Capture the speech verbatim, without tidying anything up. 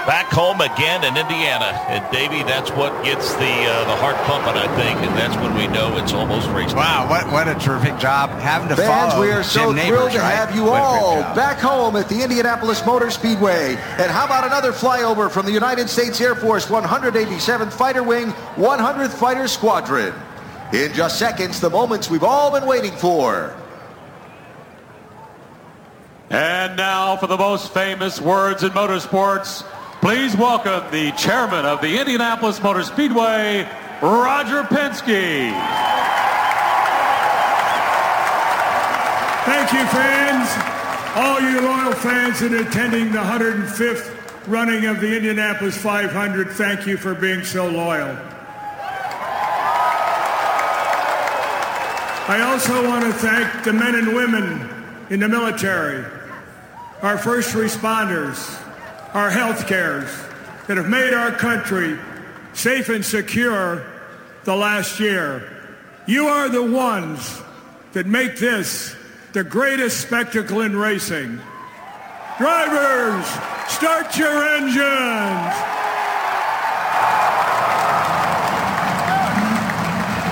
back home again in Indiana. And, Davey, that's what gets the uh, the heart pumping, I think, and that's when we know it's almost race time. Wow, what, what a terrific job having to Fans, follow we are so Jim Neighbors, thrilled to right? have you What a all great job. back home at the Indianapolis Motor Speedway. And how about another flyover from the United States Air Force one hundred eighty-seventh Fighter Wing one hundredth Fighter Squadron. In just seconds, the moments we've all been waiting for. And now for the most famous words in motorsports, please welcome the chairman of the Indianapolis Motor Speedway, Roger Penske. Thank you, fans. All you loyal fans that are attending the one hundred fifth running of the Indianapolis five hundred, thank you for being so loyal. I also want to thank the men and women in the military, our first responders, our health cares that have made our country safe and secure the last year. You are the ones that make this the greatest spectacle in racing. Drivers, start your engines.